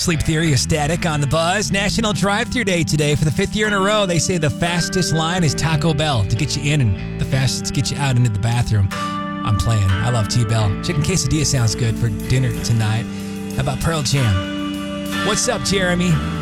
Sleep Theory is Static on the Buzz. National Drive-Thru Day today. For the 5th year in a row, they say the fastest line is Taco Bell to get you in and the fastest to get you out into the bathroom. I'm playing. I love T-Bell. Chicken quesadilla sounds good for dinner tonight. How about Pearl Jam? What's up, Jeremy?